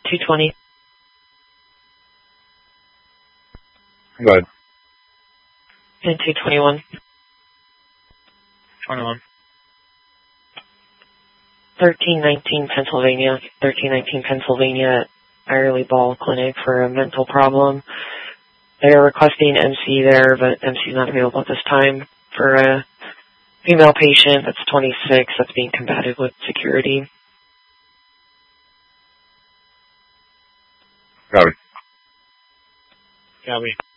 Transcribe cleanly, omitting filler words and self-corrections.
220. Go ahead. And 221. 21. 1319 Pennsylvania, Irely Ball Clinic for a mental problem. They are requesting MC there, but MC is not available at this time for a female patient that's 26 that's being combated with security. Copy. Copy.